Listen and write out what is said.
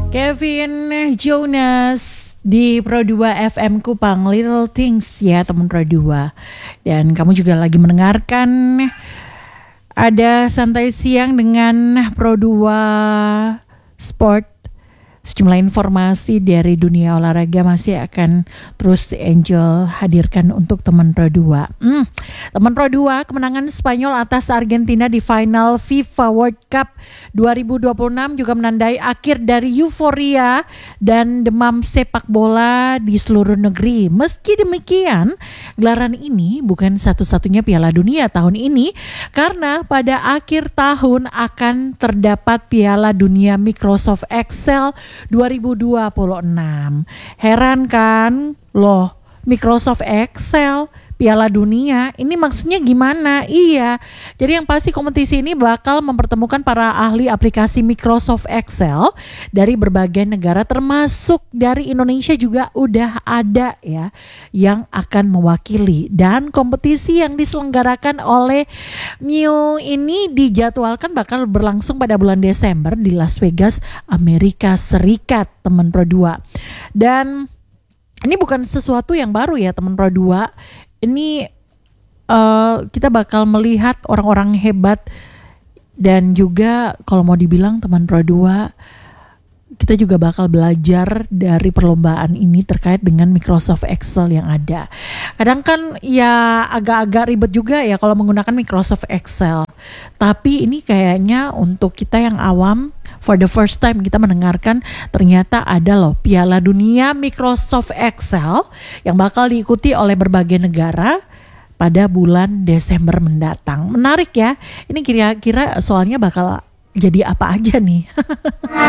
Kevin Jonas di Pro 2 FM Kupang, Little Things ya teman Pro 2. Dan kamu juga lagi mendengarkan ada Santai Siang dengan Pro 2 Sport. Sejumlah informasi dari dunia olahraga masih akan terus Angel hadirkan untuk teman Pro 2. Teman Pro 2, kemenangan Spanyol atas Argentina di final FIFA World Cup 2026 juga menandai akhir dari euforia dan demam sepak bola di seluruh negeri. Meski demikian, gelaran ini bukan satu-satunya Piala Dunia tahun ini karena pada akhir tahun akan terdapat Piala Dunia Microsoft Excel 2026. Heran kan? Loh, Microsoft Excel Piala Dunia, ini maksudnya gimana? Iya, jadi yang pasti kompetisi ini bakal mempertemukan para ahli aplikasi Microsoft Excel dari berbagai negara, termasuk dari Indonesia juga udah ada ya yang akan mewakili. Dan kompetisi yang diselenggarakan oleh MIU ini dijadwalkan bakal berlangsung pada bulan Desember di Las Vegas, Amerika Serikat, teman Pro 2. Dan ini bukan sesuatu yang baru ya teman Pro 2. Ini kita bakal melihat orang-orang hebat dan juga kalau mau dibilang teman Pro 2 kita juga bakal belajar dari perlombaan ini terkait dengan Microsoft Excel yang ada. Kadang kan ya agak-agak ribet juga ya kalau menggunakan Microsoft Excel. Tapi ini kayaknya untuk kita yang awam, for the first time kita mendengarkan ternyata ada loh Piala Dunia Microsoft Excel yang bakal diikuti oleh berbagai negara pada bulan Desember mendatang. Menarik ya, ini kira-kira soalnya bakal jadi apa aja nih.